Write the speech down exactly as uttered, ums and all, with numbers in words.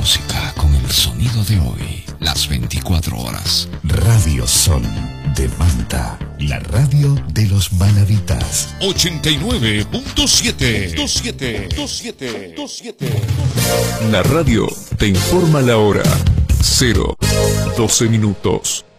música con el sonido de hoy, las veinticuatro horas. Radio Sol de Manta, la radio de los manavitas. ochenta y nueve punto siete. La radio te informa la hora. Cero, doce minutos.